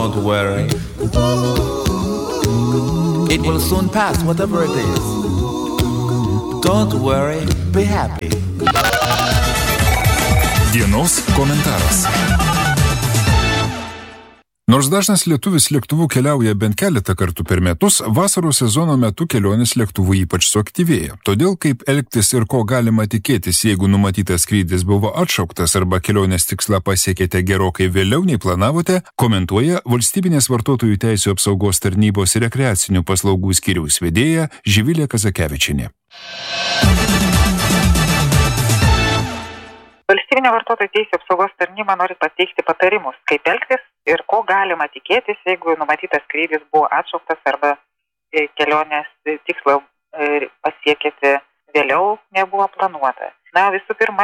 Don't worry. It will soon pass, whatever it is. Don't worry, be happy. Dienos komentaras. Nors dažnas lietuvis lėktuvu keliauja bent keletą kartų per metus, vasaros sezono metu kelionės lėktuvu ypač suaktyvėja. Todėl kaip elgtis ir ko galima tikėtis, jeigu numatytas skrydis buvo atšauktas arba kelionės tikslą pasiekėte gerokai vėliau nei planavote, komentuoja Valstybinės vartotojų teisių apsaugos tarnybos ir rekreacinių paslaugų skyriaus vedėja Živilė Kazakevičienė. Valstybinė vartotojų teisių apsaugos tarnyba nori pateikti patarimus, kaip elgtis ir ko galima tikėtis, jeigu numatytas skrydis buvo atšauktas arba kelionės tikslą pasiekėte vėliau nebuvo planuota. Na, visų pirma,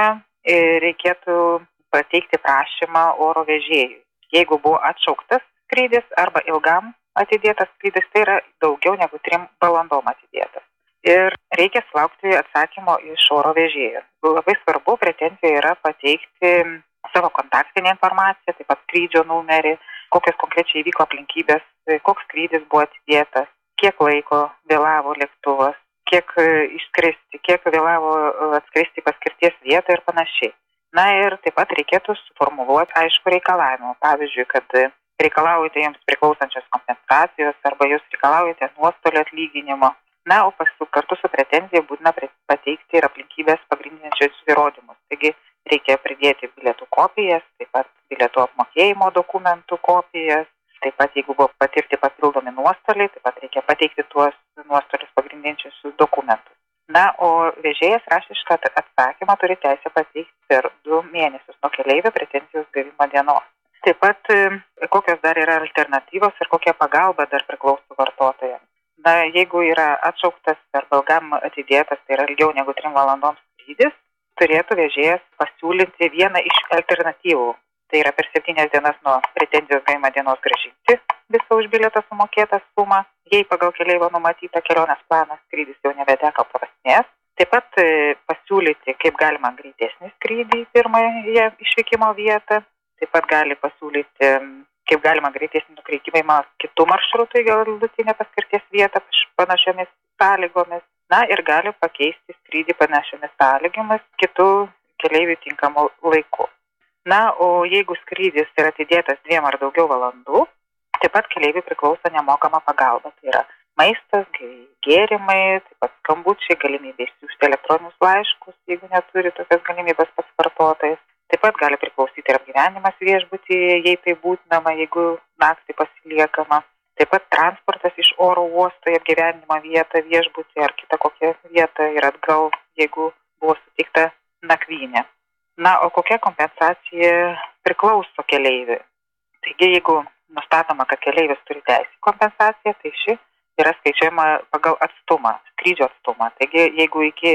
reikėtų pateikti prašymą oro vežėjui. Jeigu buvo atšauktas skrydis arba ilgam atidėtas skrydis, tai yra daugiau negu 3 valandom atidėtas. Ir reikia sulaukti atsakymo iš oro vežėjo. Labai svarbu pretenzijoje yra pateikti savo kontaktinę informaciją, taip pat skrydžio numerį, kokios konkrečiai įvyko aplinkybės, koks skrydis buvo atidėtas, kiek laiko vėlavo lėktuvas, kiek išskristi, kiek vėlavo atskristi paskirties vietą ir panašiai. Na ir taip pat reikėtų suformuluoti aišku reikalavimą. Pavyzdžiui, kad reikalaujate jums priklausančios kompensacijos arba jūs reikalaujate nuostolio atlyginimo. Na, o kartu su pretenzija būtina pateikti ir aplinkybės pagrindinčius įrodymus. Taigi reikia pridėti bilietų kopijas, taip pat bilietų apmokėjimo dokumentų kopijas, taip pat jeigu buvo patirti papildomi nuostoliai, taip pat reikia pateikti tuos nuostolius pagrindinčius dokumentus. Na, o vežėjas raštišką atsakymą turi teisę pateikti per 2 mėnesius nuo keleivio pretenzijos gavimo dienos. Taip pat kokios dar yra alternatyvos ir kokia pagalba dar priklauso vartotojams. Na, jeigu yra atšauktas arba ilgam atidėtas, tai yra ilgiau negu 3 valandoms skrydis, turėtų vežėjas pasiūlyti vieną iš alternatyvų. Tai yra per 7 dienas nuo pretenzijos gavimo dienos grąžinti visą už bilietą sumokėtą sumą. Jei pagal keleivio numatytą kelionės planą skrydis jau nebeteko prasmės, taip pat pasiūlyti kaip galima greitesnį skrydį į pirmąją išvykimo vietą. Taip pat gali pasiūlyti kaip galima greitesnį nukreipimą kitų maršrutų į galutinę paskirties vietą panašiomis sąlygomis. Na ir gali pakeisti skrydį panašiomis sąlygomis kitų keleivių tinkamų laikų. Na, o jeigu skrydis yra atidėtas 2 ar daugiau valandų, taip pat keleiviui priklauso nemokama pagalba. Tai yra maistas, gėrimai, taip pat skambučiai, galimybė siųsti elektroninius laiškus, jeigu neturi tokios galimybės pats vartotojas. Taip pat gali priklausyti ir apgyvenimas viešbutyje, jei tai būtinama, jeigu naktį pasiliekama. Taip pat transportas iš oro uosto į apgyvenimo vietą viešbutį ar kitą kokią vietą ir atgal, jeigu buvo suteikta nakvynė. Na, o kokia kompensacija priklauso keleiviui? Taigi, jeigu nustatoma, kad keleivis turi teisę į kompensaciją, tai ši yra skaičiuojama pagal atstumą, skrydžio atstumą. Taigi, jeigu iki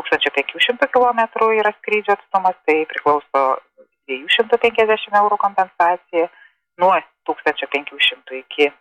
1500 km yra skrydžio atstumas, tai priklauso 250 € kompensacija, nuo 1500 iki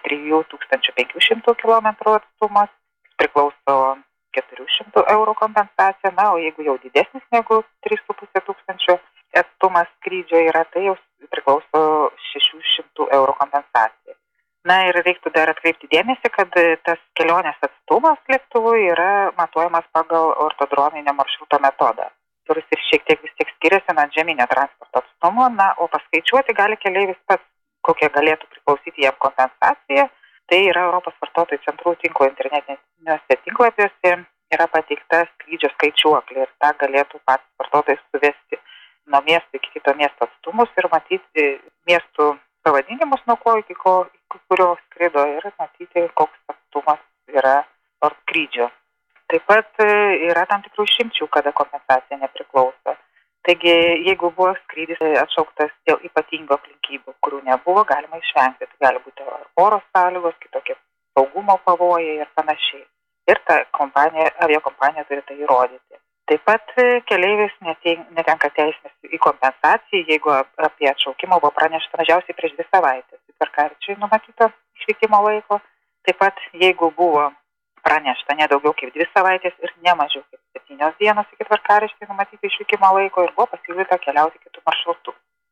3500 km atstumas priklauso 400 € kompensacija, na, o jeigu jau didesnis negu 3500 atstumas skrydžio yra, tai jau priklauso 600 € kompensacija. Na ir reiktų dar atkreipti dėmesį, kad tas kelionės atstumas lėktuvu yra matuojamas pagal ortodrominio maršruto metodą, kuris ir šiek tiek vis tiek skiriasi nuo žeminio transporto atstumo, na, o paskaičiuoti gali keleivis pats, kokia galėtų priklausyti jam kompensacija. Tai yra Europos vartotojų centrų tinklo internetiniuose tinklapiuose yra pateikta skrydžio skaičiuoklė ir tą galėtų pats vartotojas suvesti nuo miesto iki kito miesto atstumus ir matyti miestų pavadinimus, nuo ko iki kurio skrido ir matyti, koks atstumas yra skrydžio. Taip pat yra tam tikrų išimčių, kada kompensacija nepriklauso. Taigi, jeigu buvo skrydis atšauktas dėl ypatingų aplinkybių, kurių nebuvo, galima išvengti. Tai gali būti oro sąlygos, kitokie saugumo pavojai ir panašiai. Ir ta aviakompanija turi tai įrodyti. Taip pat keleivis netenka teisės į kompensaciją, jeigu apie atšaukimą buvo pranešta mažiausiai prieš 2 savaitės tvarkaraščiui numatyto išvykimo laiko. Taip pat jeigu buvo pranešta ne daugiau kaip 2 savaitės ir ne mažiau kaip 7 dienos iki tvarkaraščiui numatyto išvykimo laiko ir buvo pasiūlyta keliauti kitų maršrutų.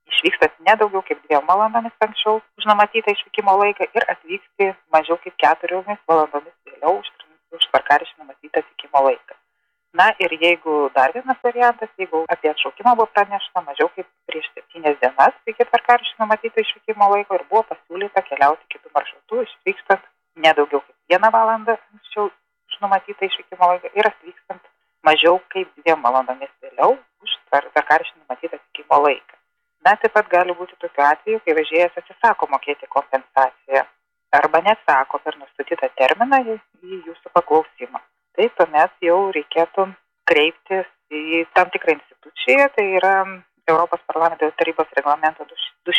išvykstant nedaugiau kaip 2 valandomis anksčiau už numatytą išvykimo laiką ir atvykti mažiau kaip 4 valandomis vėliau už tvarkaraštį numatytą atvykimo laiką. Na ir jeigu dar vienas variantas, jeigu apie atšaukimą buvo pranešta mažiau kaip prieš 7 dienas iki tvarkaraštį numatyto išvykimo laiko ir buvo pasiūlyta keliauti kitų maršrutų, išvykstant nedaugiau kaip 1 valandą anksčiau už numatytą išvykimo laiką ir atvykstant mažiau kaip 2 valandomis vėliau už tvarkaraštį numatytą atvykimo laiką. Na, taip pat gali būti tokiu atveju, kai vežėjas atsisako mokėti kompensaciją arba neatsako per nustatytą terminą į jūsų paklausimą. Tai tuomet jau reikėtų kreiptis į tam tikrą instituciją, tai yra Europos parlamento tarybos reglamento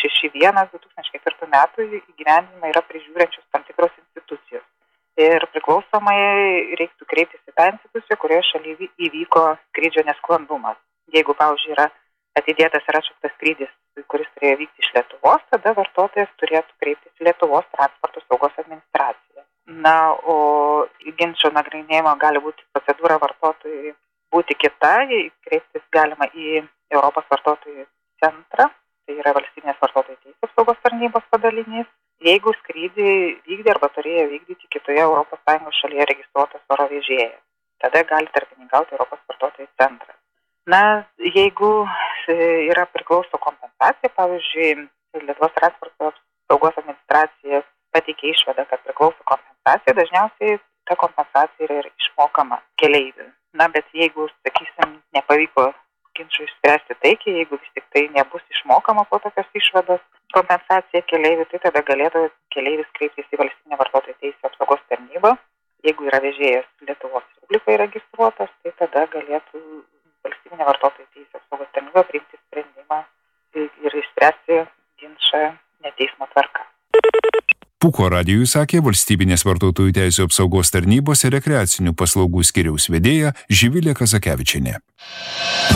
261/2004 metų įgyvendinimą yra prižiūrinčios tam tikros institucijos. Ir priklausomai reiktų kreiptis į tą instituciją, kurioje šalyje įvyko skrydžio nesklandumas. Jeigu, pavyzdžiui, yra atidėtas ir atšauktas skrydis, kuris turėjo vykti iš Lietuvos, tada vartotojas turėtų kreiptis į Lietuvos transporto saugos administraciją. Na, o ginčo nagrinėjimo gali būti procedūra vartotojui būti kita, kreiptis galima į Europos vartotojų centrą, tai yra valstybinės vartotojų teisių apsaugos tarnybos padalinys, jeigu skrydį vykdė arba turėjo vykdyti kitoje ES šalyje registruotas oro vežėjas. Tada gali tarpininkauti Europos vartotojų centras. Na, jeigu yra priklauso kompensacija, pavyzdžiui, Lietuvos transporto saugos administracija pateikė išvadą, kad priklauso kompensacija, dažniausiai ta kompensacija yra išmokama keleiviui. Na, bet jeigu, sakysim, nepavyko ginčų išspręsti taikiai, jeigu vis tik tai nebus išmokama po tokios išvados kompensacija keleiviui, tai tada galėtų keleivis kreiptis į valstybinę vartotojų teisių apsaugos tarnybą. Jeigu yra vežėjas Lietuvos Respublikoje registruotas, tai tada galėtų valstybinė vartotojų teisių apsaugos tarnyba priimti sprendimą ir išspręsti ginčą neteismo tvarka. Pūko radijui sakė valstybinės vartotojų teisių apsaugos tarnybos ir rekreacinių paslaugų skyriaus vedėja Živilė Kazakevičienė.